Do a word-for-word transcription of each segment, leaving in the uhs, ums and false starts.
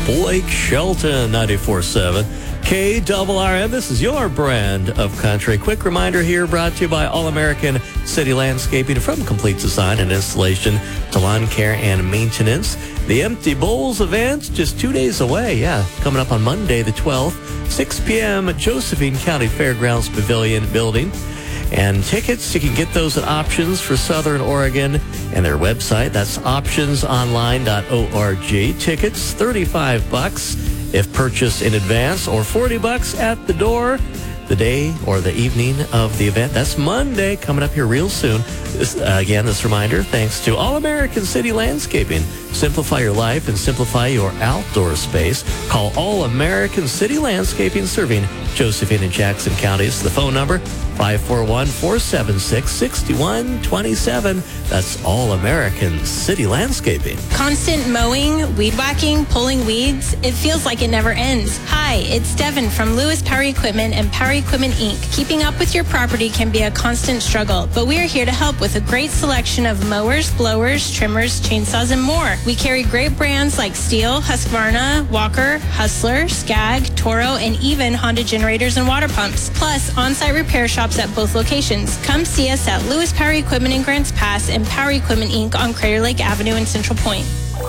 Blake Shelton, ninety-four point seven. K R R M, this is your brand of country. Quick reminder here, brought to you by All-American City Landscaping, from complete design and installation to lawn care and maintenance. The Empty Bowls event, just two days away. Yeah, coming up on Monday the twelfth, six p.m. at Josephine County Fairgrounds Pavilion Building. And tickets, you can get those at Options for Southern Oregon and their website. That's options online dot org. Tickets, thirty-five bucks if purchased in advance, or forty bucks at the door the day or the evening of the event. That's Monday, coming up here real soon. This, uh, again, this reminder, thanks to All-American City Landscaping. Simplify your life and simplify your outdoor space. Call All-American City Landscaping, serving Josephine and Jackson counties. The phone number, five four one, four seven six, six one two seven. That's All-American City Landscaping. Constant mowing, weed whacking, pulling weeds, it feels like it never ends. Hi, it's Devin from Lewis Power Equipment and Power Equipment Incorporated. Keeping up with your property can be a constant struggle, but we are here to help with a great selection of mowers, blowers, trimmers, chainsaws, and more. We carry great brands like Steel, Husqvarna, Walker, Hustler, Skag, Toro, and even Honda generators and water pumps. Plus, on-site repair shops at both locations. Come see us at Lewis Power Equipment in Grants Pass and Power Equipment Incorporated on Crater Lake Avenue in Central Point.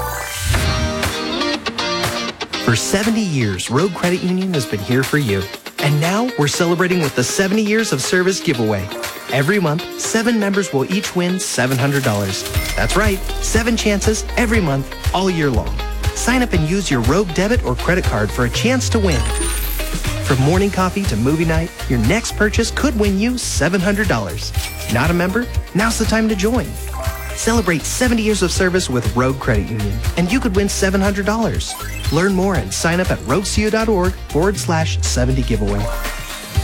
For seventy years, Road Credit Union has been here for you. And now we're celebrating with the seventy years of service giveaway. Every month, seven members will each win seven hundred dollars. That's right, seven chances every month, all year long. Sign up and use your Rogue debit or credit card for a chance to win. From morning coffee to movie night, your next purchase could win you seven hundred dollars. Not a member? Now's the time to join. Celebrate seventy years of service with Rogue Credit Union, and you could win seven hundred dollars. Learn more and sign up at roguecu.org forward slash 70 giveaway.